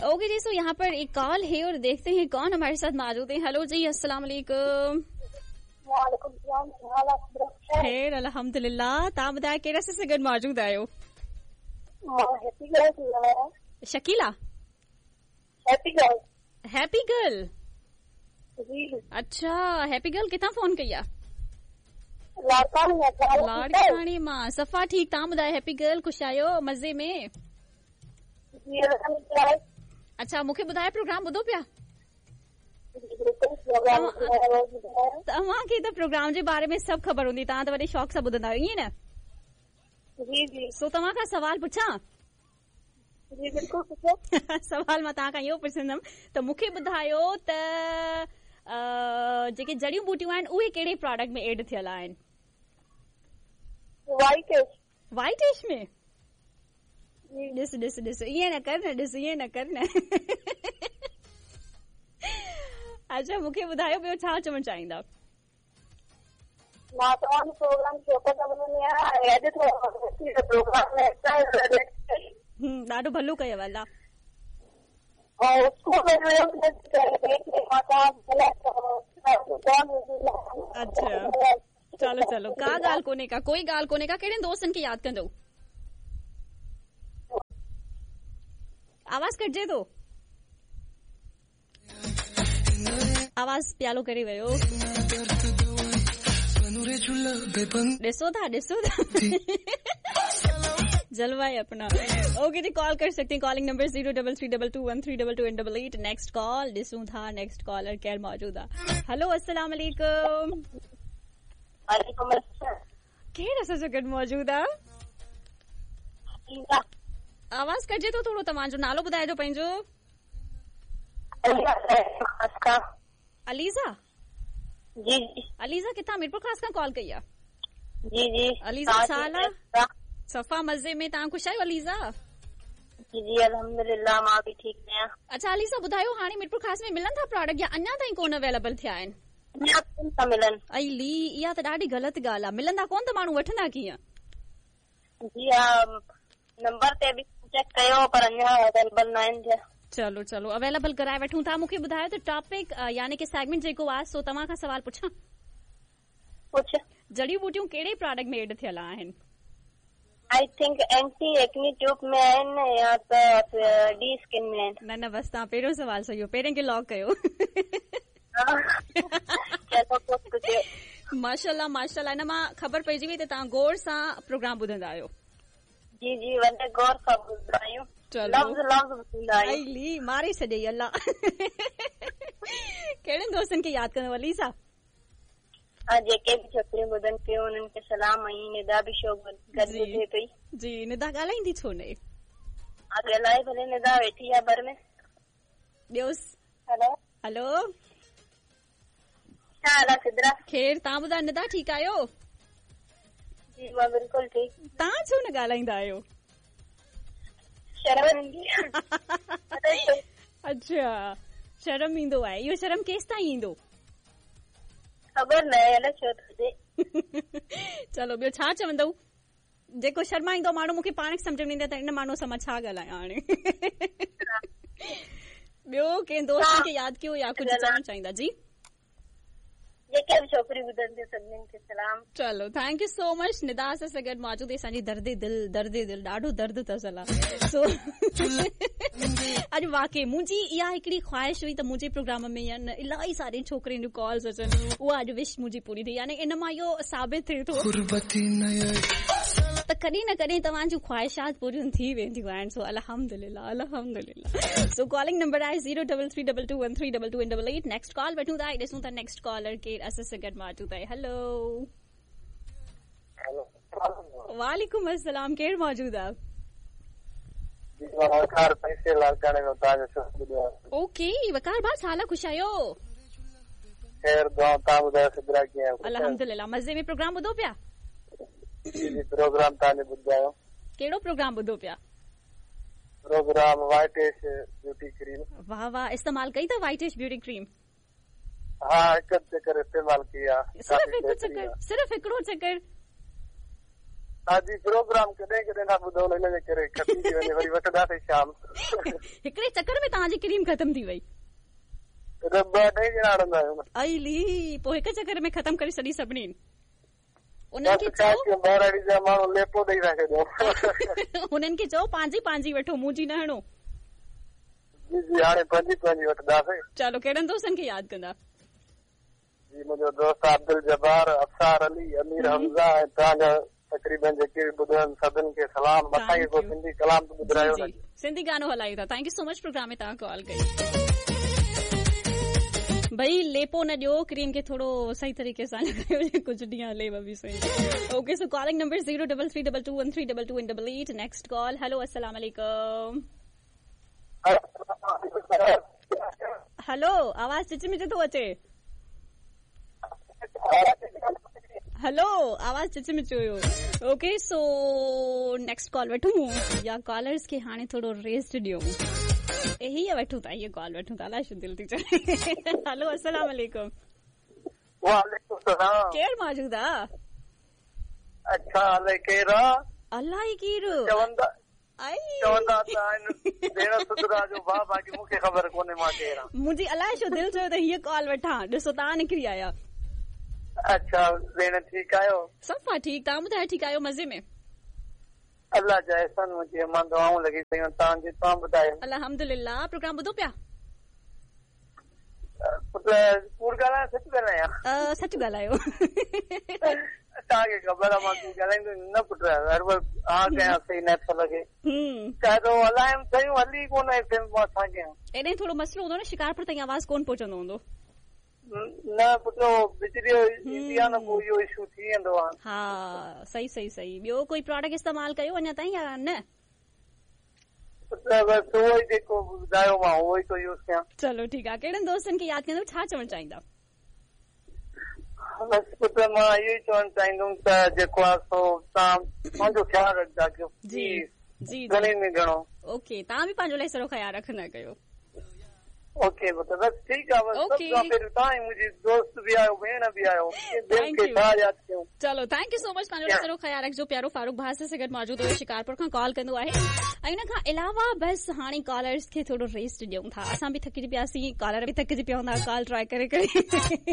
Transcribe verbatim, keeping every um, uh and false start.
Okay जी, सो यहाँ पर एक कॉल है और देखते हैं कौन हमारे साथ मौजूद है। हेलो जी, अस्सलाम वालेकुम। खैर अल्हम्दुलिल्लाह। तव्हां ॿुधायो कहिड़े से गॾु मौजूद आहियो? Shakeela happy girl. Happy girl, जी अच्छा हैप्पी गर्ल किथां फोन कई आहे? लाड़कानी लाड़कानी मां। सफ़ा ठीक, तव्हां ॿुधायो हैप्पी गर्ल ख़ुशि आहियो, मज़े में? अच्छा मूंखे ॿुधायो प्रोग्राम ॿुधो पिया? तव्हांखे त प्रोग्राम जे बारे में सभु ख़बर हूंदी, तव्हां त वॾे शौक़ सां ॿुधंदा आहियो, ईअं न? जी जी। सो तव्हां खां सवाल पुछां? जी बिल्कुल पुछो। सवाल मां तव्हां खां इहो पुछंदमि त मूंखे ॿुधायो त जेके जड़ियूं बूटियूं आहिनि उहे कहिड़े प्रोडक्ट में एड थियल आहिनि? वाइटिश। वाइटिश में? ॾिस ॾिस ॾिस, ईअं न कर न, ॾिस ईअं न कर न। अच्छा मूंखे ॿुधायो ॿियो छा चवणु चाहींदा? मां तव्हांजो प्रोग्राम शौक़ सां ॿुधंदी आहियां। प्रोग्राम ॾाढो भलो कयव अल्लाह। अच्छा चलो चलो, का ॻाल्हि कोन्हे का, कोई ॻाल्हि कोन्हे का। कहिड़े दोस्तनि खे यादि कंदो? आवाज़ कटिजे थो, आवाज़ प्यालो करे वियो। ॾिसो था ॾिसो था जलवा है अपना। ओके जी, कॉल कर सकते हैं, calling number zero double three double two one three double two and double eight. Next call ॾिसूं था, नेक्स्ट कॉलर केर मौजूद आहे। हेलो अस्सलाम वालेकुम। वालेकुम अस्सलाम। केर असां सां गॾु मौजूद आहे? आवाज़ कटिजे थो थोरो, तव्हांजो नालो ॿुधाइजो पंहिंजो। अलीज़ा। जी जी। अलीज़ा किथां? मीरपुर ख़ास खां कॉल कई आहे? जी जी। अलीज़ा छा हाल आहे? सफ़ा मज़े में, तव्हां ख़ुशि आहियो अलीज़ा? जी जी अल्हम्दुलिल्लाह, मां बि ठीक आहियां। अच्छा अलीज़ा ॿुधायो, हाणे मीरपुर ख़ास में मिलनि था प्रोडक्ट या अञा ताईं कोन अवेलेबल थिया आहिनि? अञा कोन था मिलनि। अली इहा त ॾाढी ग़लति ॻाल्हि आहे, मिलंदा कोन त माण्हू वठंदा कीअं? जी हा, नंबर ते बि चेक कयो पर अञा अवेलेबल न आहिनि थिया। चलो चलो अवेलेबल कराए वठूं था। मूंखे ॿुधायो त टॉपिक यानी कि सेगमेंट जेको आहे सो तव्हां खां सवाल पुछां? पुछ। जड़ियूं बूटियूं कहिड़े प्रोडक्ट में एड थियल आहिनि? I think anti acne tube में आहिनि या त डी स्किन में आहिनि। न न बस तव्हां पहिरियों सवाल सही हो, पहिरें खे लॉक कयो। माशाल्लाह माशाल्लाह, हिन मां ख़बर पइजी वई त तव्हां गौर सां प्रोग्राम ॿुधंदा आहियो। जी जी वॾे गौर सां ॿुधंदा आहियूं। लफ़्ज़ लफ़्ज़ ॿुधंदा आहियूं। अली मारे छॾे अल्लाह। कहिड़े दोस्तनि खे यादि कंदो अलीज़ा? हा, जेके बि छोकिरियूं ॿुधनि पियूं उन्हनि खे सलाम। ऐं निदा बि शो गॾु ॿुधे पई। जी निदा ॻाल्हाईंदी छो न? अॻे अलाए भले निदा वेठी आहे बर में। ॿियोस? हेलो हेलो, छा हाल आहे सिद्रा? खैर, तव्हां ॿुधायो निदा ठीकु आहियो? जी मां बिल्कुलु ठीकु। तव्हां छो न ॻाल्हाईंदा आहियो? शर्म ईंदी आहे। अच्छा शर्म ईंदो आहे, इहो शर्म केसि ताईं ईंदो? ख़बर न आहे अलाए छो थो थिए। चलो ॿियो छा चवंदव? जेको शर्माईंदो माण्हू मूंखे पाण खे सम्झ में ईंदो त इन माण्हू सां मां छा ॻाल्हायां हाणे। ॿियो कंहिं दोस्त खे यादि कयो या कुझु चवणु चाहींदा? जी जेके बि छोकिरी ॿुधनि थियूं सभिनीनि खे सलाम। चलो thank you so much. Nida सां गॾु मौजूद असांजी दर्दे दिल दर्दे दिल ॾाढो दर्द अथसि अला। सो अॼु वाकई मुंहिंजी इहा हिकिड़ी ख़्वाहिश हुई त मुंहिंजे प्रोग्राम में या न इलाही सारी छोकिरियुनि जूं कॉल्स अचनि, उहा अॼु विश मुंहिंजी पूरी थी। यानी इन मां इहो साबित थिए थो त कॾहिं न कॾहिं तव्हांजूं ख़्वाहिशात पूरियूं थी वेंदियूं आहिनि। सो अल्हम्दुलिल्लाह अल्हम्दुलिल्लाह। सो कॉलिंग नंबर आहे zero double three double two one three double two and double eight. Next call वठूं था, ॾिसूं था नेक्स्ट कॉलर केरु असां सां गॾु मौजूद आहे। हेलो वालेकुम अस्सलाम, केरु मौजूद आहे? ओके वकार भाउ, छा हाल आहे? ख़ुशि आहियो? अल्हम्दुलिल्लाह मज़े में। प्रोग्राम ॿुधो पिया? प्रोग्राम तव्हां ॿुधायो? कहिड़ो प्रोग्राम ॿुधो पिया? Programme whitish beauty cream. वाह वाह, इस्तेमाल कई था वाइटिश ब्यूटी क्रीम? हा हिकु चक्कर इस्तेमाल किया। सिर्फ़ हिकु चक्कर? सिर्फ़ हिकिड़ो चक्कर? आज प्रोग्राम कॾहिं कॾहिं था ॿुधो हिन जे करे ख़तम थी वञे वरी वठंदासीं शाम हिकिड़े चकर में तव्हांजी क्रीम ख़तम थी वई ॿ टे ॼणा हणंदा आहियूं अली पोइ हिक चकर में ख़तम करे छॾी सभिनी उन्हनि खे चओ ॿारड़ी जा माण्हू लेपो ॾेई था छॾियो हुननि खे चओ पंहिंजी पंहिंजी वठो मुंहिंजी न हणो जी जी हाणे पंहिंजी पंहिंजी वठंदासीं चलो कहिड़नि दोस्तनि खे यादि कंदा जी मुंहिंजो दोस्त अब्दुल जब्बार अफ़सार अली अमीर हमज़ा ऐं तव्हांजा तक़रीबन जेके ॿुधनि सभिनि खे सलाम मथां को सिंधी कलाम ॿुधायो सिंधी गानो हलायूं था thank you so much programme में तव्हां कॉल कई भाई लेपो न ॾियो क्रीम खे थोरो सही तरीक़े सां लॻायो कुझु ॾींहं हले बि सही okay so calling number zero double three double two one three double two in double eight next call hello अस्सलाम वालेकुम हेलो आवाज़ चिचमिच थो अचे हेलो आवाज़ चिचमिच हुयो ओके सो नेक्स्ट कॉल वठूं या कॉलर्स खे हाणे थोरो रेस्ट ॾियो हीअ वठूं था हीअ कॉल वठूं था अलाए छो दिलि थी चए हेलो अस्सलाम वालेकुम वालेकुम सलाम केरु मौजूद आहे अच्छा अलाए केरु आहे अलाए केरु चवंदा चवंदा त आहिनि भेण सुधरा जो भाउ बाक़ी मूंखे ख़बर कोन्हे मां केरु आहियां मुंहिंजी अलाए छो दिलि चयो त हीअ कॉल वठां ॾिसो तव्हां निकिरी आया अच्छा भेण ठीकु आहियो सफ़ा ठीकु तव्हां ॿुधायो ठीकु आहियो मज़े में अल्लाह जा एहसान हुजे मां दुआऊं लॻी पयूं तव्हांजी तव्हां ॿुधायो अल्हम्दुलिल्लाह प्रोग्राम ॿुधो पिया कूड़ ॻाल्हायां सच ॻाल्हायां सच ॻाल्हायो तव्हांखे ख़बर आहे मां तूं ॻाल्हाईंदो न पुट हर वक़्तु हा कयां सही नथो लॻे चाहे हलायम सयूं हली कोन असां कयूं एॾे थोरो मसलो हूंदो न शिकारपुर ताईं आवाज़ कोन पहुचंदो हूंदो न पुट बिजली ईंदी आहे न पोइ इहो इशू थी वेंदो आहे हा सही सही सही ॿियो कोई प्रोडक्ट इस्तेमालु कयो अञा ताईं या न बसि उहो ई जेको ॿुधायो मां उहो ई थो यूज़ कयां चलो ठीकु आहे कहिड़नि दोस्तनि खे यादि कंदव छा चवणु चाहींदा बसि पुट मां इहो ई चवणु चाहींदुमि त जेको आहे सो तव्हां पंहिंजो ख़्यालु रखंदा कयो जी जी घणे में घणो ओके तव्हां बि पंहिंजो लाइ सॼो ख़्यालु रखंदा कयो ओके पुट बसि ठीकु आहे बसि सभु खां पहिरियों तव्हां ई मुंहिंजी दोस्त बि आहियो भेण बि आहियो छा यादि कयूं चलो थैंक यू सो मच पंहिंजो लाइ सॼो ख़्यालु रखिजो प्यारो फारूक भास सां गॾु मौजूदु हुयो शिकारपुर खां कॉल कंदो आहे ऐं हिन खां अलावा बसि हाणे कॉलर्स खे थोरो रेस्ट ॾियूं था असां बि थकिजी पियासीं कॉलर बि थकिजी पिया हूंदा कॉल ट्राए करे करे